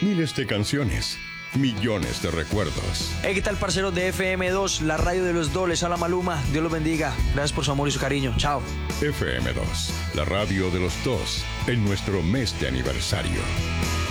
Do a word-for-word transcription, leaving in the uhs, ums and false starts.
Miles de canciones, millones de recuerdos. Hey, ¿qué tal, parceros de F M dos, la radio de los dobles? Habla Maluma, Dios los bendiga. Gracias por su amor y su cariño. Chao. F M dos, la radio de los dos, en nuestro mes de aniversario.